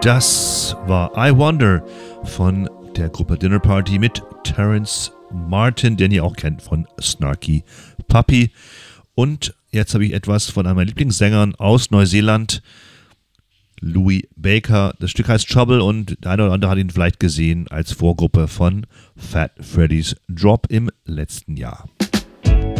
Das war I Wonder von der Gruppe Dinner Party mit Terence Martin, den ihr auch kennt von Snarky Puppy. Und jetzt habe ich etwas von einem meiner Lieblingssängern aus Neuseeland, Louis Baker. Das Stück heißt Trouble und der eine oder andere hat ihn vielleicht gesehen als Vorgruppe von Fat Freddy's Drop im letzten Jahr.